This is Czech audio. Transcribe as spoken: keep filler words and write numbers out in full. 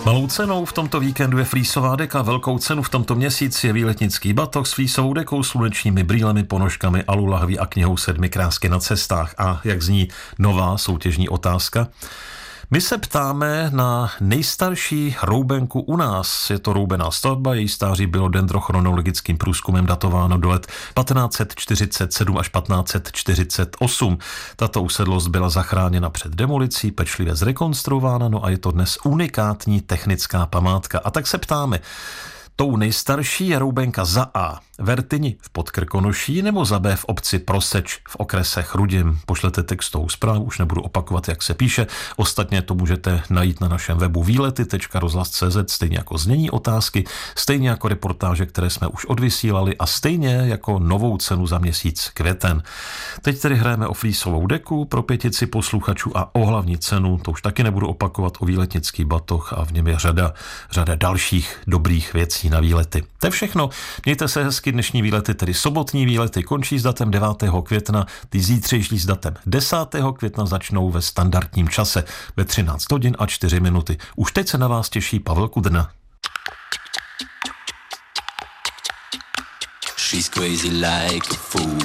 Malou cenou v tomto víkendu je flísová deka, velkou cenu v tomto měsíci je výletnický batoh s flísovou dekou, slunečními brýlemi, ponožkami, alu lahví a knihou Sedmi krásky na cestách. A jak zní nová soutěžní otázka? My se ptáme na nejstarší roubenku u nás. Je to roubená stavba, její stáří bylo dendrochronologickým průzkumem datováno do let patnáct set čtyřicet sedm až patnáct set čtyřicet osm. Tato usedlost byla zachráněna před demolicí, pečlivě zrekonstruována, no a je to dnes unikátní technická památka. A tak se ptáme, tou nejstarší je roubenka za A Vertyni v Podkrkonoší nebo za B v obci Proseč v okrese Chrudim. Pošlete textovou zprávu, už nebudu opakovat, jak se píše. Ostatně to můžete najít na našem webu výlety tečka rozhlas tečka cé zet, stejně jako znění otázky, stejně jako reportáže, které jsme už odvysílali a stejně jako novou cenu za měsíc květen. Teď tedy hrajeme o flísovou deku pro pětici posluchačů a o hlavní cenu, to už taky nebudu opakovat, o výletnický batoh a v něm je řada, řada dalších dobrých věcí na výlety. To je všechno. Mějte se hezky, dnešní výlety, tedy sobotní výlety, končí s datem devátého května, ty zítřejší s datem desátého května začnou ve standardním čase ve třináct hodin a čtyři minuty. Už teď se na vás těší Pavel Kudrna. She's crazy like a fool.